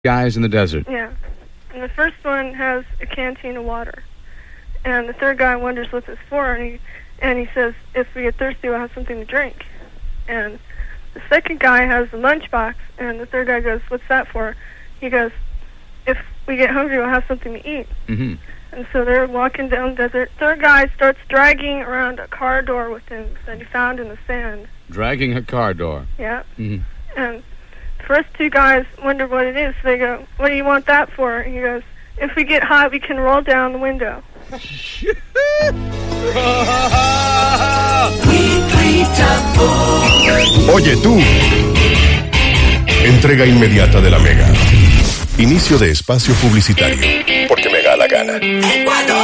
guys in the desert. Yeah. And the first one has a canteen of water. And the third guy wonders what it's for, and he says, if we get thirsty, we'll have something to drink. And the second guy has a lunchbox, and the third guy goes, what's that for? He goes, if we get hungry, we'll have something to eat. Mm-hmm. And so they're walking down the desert. Third guy starts dragging around a car door with him that he found in the sand. Dragging a car door. Yeah. Mm-hmm. And the first two guys wonder what it is. So they go, what do you want that for? And he goes, if we get hot, we can roll down the window. Oye tú, entrega inmediata de la Mega. Inicio de espacio publicitario, porque me da la gana.